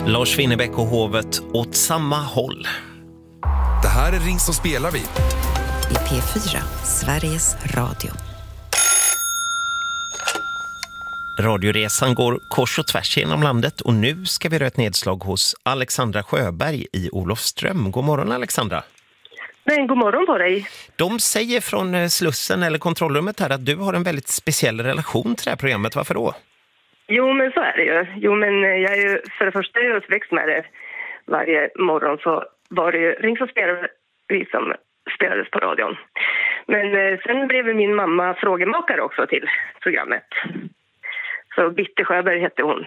Lars Winnerbäck och hovet åt samma håll. Det här är Ring så spelar vi. I P4, Sveriges Radio. Radioresan går kors och tvärs genom landet och nu ska vi göra ett nedslag hos Alexandra Sjöberg i Olofström. God morgon Alexandra. Men god morgon på dig. De säger från Slussen eller kontrollrummet här att du har en väldigt speciell relation till det här programmet. Varför då? Jo, men så är det ju. Jo, men jag är ju för det första uppväxt med det. Varje morgon så var det ju Ring så spelar vi som spelades på radion. Men sen blev min mamma frågemakare också till programmet. Så Bitte Sjöberg hette hon.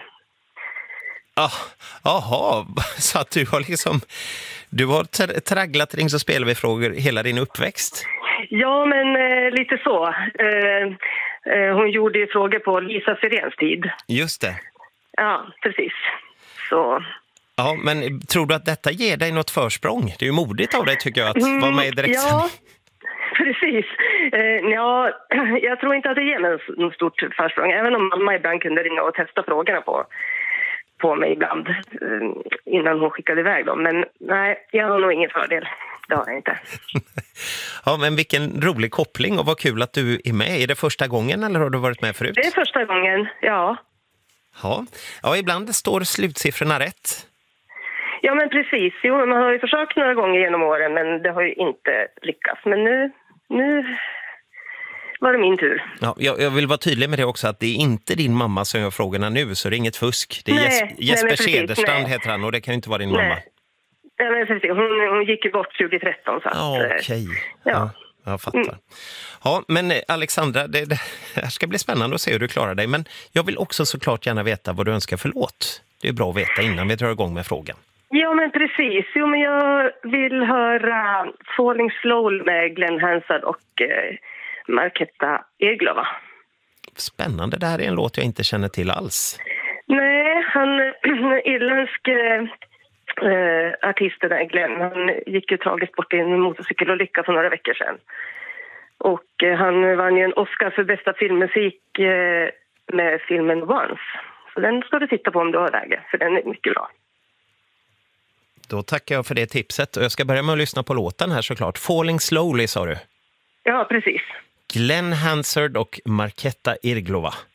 Jaha, så att du har tragglat Ring så spelar vi frågor hela din uppväxt? Ja, men lite så. Hon gjorde ju frågor på Lisa Sirens tid. Just det. Ja, precis. Så... Ja, men tror du att detta ger dig något försprång? Det är ju modigt av dig tycker jag att vara med i direktsändning. Ja, precis. Ja, jag tror inte att det ger mig något stort försprång. Även om mamma ibland kunde ringa och testa frågorna på mig ibland innan hon skickade iväg dem. Men nej, jag har nog ingen fördel. Det har jag inte. Ja, men vilken rolig koppling och vad kul att du är med. Är det första gången eller har du varit med förut? Det är första gången, ja. Ja, ibland står slutsiffrorna rätt. Ja, men precis. Jo, man har ju försökt några gånger genom åren men det har ju inte lyckats. Men nu var det min tur. Ja, jag vill vara tydlig med det också att det är inte din mamma som gör frågorna nu så det är inget fusk. Det är Jesper Cederstrand heter han och det kan ju inte vara din mamma. Nej, men precis. Hon gick ju bort 2013 så att... Okej. Ja. Jag fattar. Ja, men Alexandra, det här ska bli spännande att se hur du klarar dig. Men jag vill också såklart gärna veta vad du önskar för låt. Det är bra att veta innan vi drar igång med frågan. Ja, men precis. Jo, men jag vill höra Falling Slowly med Glenn Hansard och Marketta Irglova. Spännande, det här är en låt jag inte känner till alls. Nej, han irländsk artisten Glenn, han gick ju tragiskt bort i en motorcykelolycka för några veckor sedan. Och han vann ju en Oscar för bästa filmmusik med filmen Once. Så den ska du titta på om du har läge, för den är mycket bra. Då tackar jag för det tipset och jag ska börja med att lyssna på låten här såklart. Falling Slowly sa du. Ja, precis. Glenn Hansard och Marketta Irglova.